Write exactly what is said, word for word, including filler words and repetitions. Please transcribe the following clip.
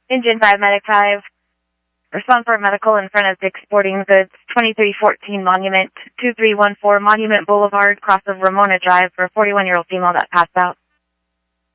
Engine five, Medic five. Respond for medical in front of Dick's Sporting Goods, twenty-three fourteen Monument, two three one four Monument Boulevard, cross of Ramona Drive for a forty-one-year-old female that passed out.